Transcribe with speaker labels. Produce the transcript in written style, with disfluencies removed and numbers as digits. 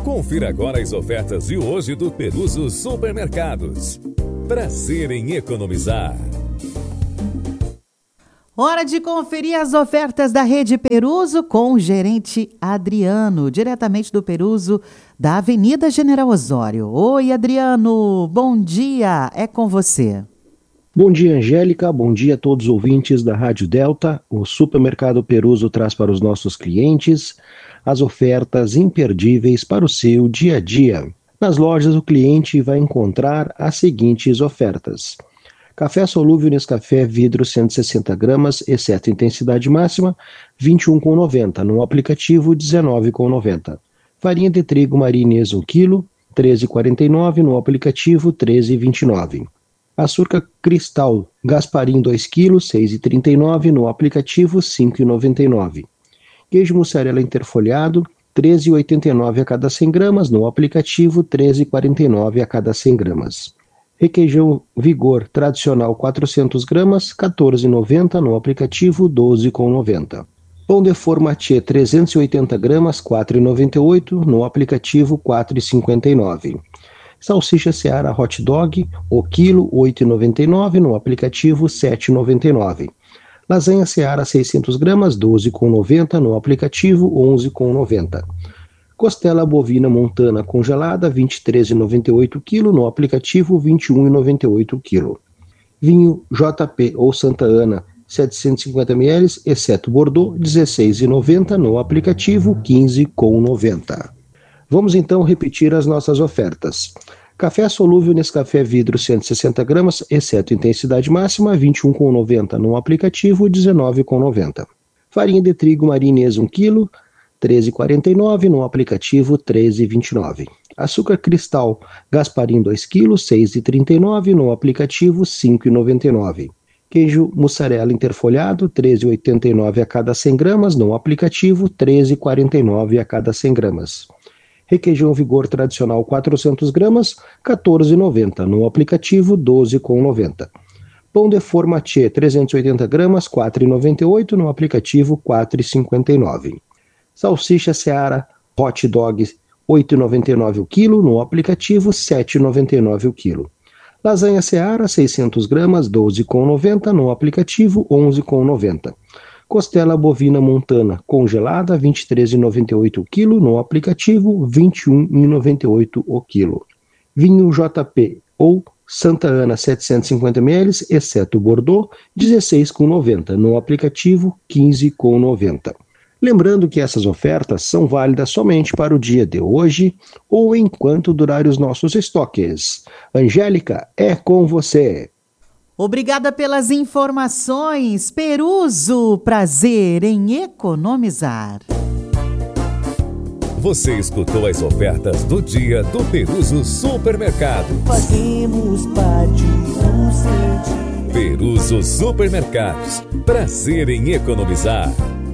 Speaker 1: Confira agora as ofertas de hoje do Peruso Supermercados. Prazer em economizar.
Speaker 2: Hora de conferir as ofertas da Rede Peruso com o gerente Adriano, diretamente do Peruso, da Avenida General Osório. Oi, Adriano, bom dia, é com você.
Speaker 3: Bom dia, Angélica, bom dia a todos os ouvintes da Rádio Delta. O Supermercado Peruso traz para os nossos clientes as ofertas imperdíveis para o seu dia a dia. Nas lojas, o cliente vai encontrar as seguintes ofertas: café solúvel Nescafé vidro 160 gramas, exceto intensidade máxima, R$ 21,90. No aplicativo, R$ 19,90. Farinha de trigo Marinês 1 kg, R$ 13,49. No aplicativo, R$ 13,29. Açúcar cristal Gasparim 2 kg, R$ 6,39. No aplicativo, R$ 5,99. Queijo mussarela interfolhado, R$ 13,89 a cada 100 gramas. No aplicativo, R$ 13,49 a cada 100 gramas. Requeijão Vigor tradicional 400 gramas, R$ 14,90. No aplicativo, R$ 12,90. Pão de forma Mathieu 380 gramas, R$ 4,98. No aplicativo, R$ 4,59. Salsicha Seara Hot Dog, o quilo, R$ 8,99. No aplicativo, R$ 7,99. Lasanha Seara 600 gramas, R$ 12,90. No aplicativo, R$ 11,90. Costela bovina montana congelada, R$ 23,98 kg. No aplicativo, R$ 21,98 kg. Vinho JP ou Santa Ana, 750 ml, exceto Bordeaux, R$ 16,90. No aplicativo, R$ 15,90. Vamos então repetir as nossas ofertas. Café solúvel Nescafé vidro 160 gramas, exceto intensidade máxima, R$ 21,90. No aplicativo, R$ 19,90. Farinha de trigo Marinês 1 kg, R$ 13,49. No aplicativo, R$ 13,29. Açúcar cristal Gasparim 2 kg, R$ 6,39. No aplicativo, R$ 5,99. Queijo mussarela interfolhado, R$ 13,89 a cada 100 gramas. No aplicativo, R$ 13,49 a cada 100 gramas. Requeijão Vigor tradicional 400 gramas, R$ 14,90. No aplicativo, R$ 12,90. Pão de forma Mathieu 380 gramas, R$ 4,98. No aplicativo, R$ 4,59. Salsicha Seara Hot Dog, R$ 8,99 o quilo. No aplicativo, R$ 7,99 o quilo. Lasanha Seara 600 gramas, R$ 12,90. No aplicativo, R$ 11,90. Costela bovina montana congelada, R$ 23,98 o quilo. No aplicativo, R$ 21,98 o quilo. Vinho JP ou Santa Ana 750 ml, exceto Bordeaux, R$ 16,90. No aplicativo, R$ 15,90. Lembrando que essas ofertas são válidas somente para o dia de hoje ou enquanto durarem os nossos estoques. Angélica, é com você.
Speaker 2: Obrigada pelas informações. Peruso, prazer em economizar.
Speaker 1: Você escutou as ofertas do dia do Peruso Supermercados.
Speaker 4: Fazemos parte do seu dia.
Speaker 1: Peruso Supermercados. Prazer em economizar.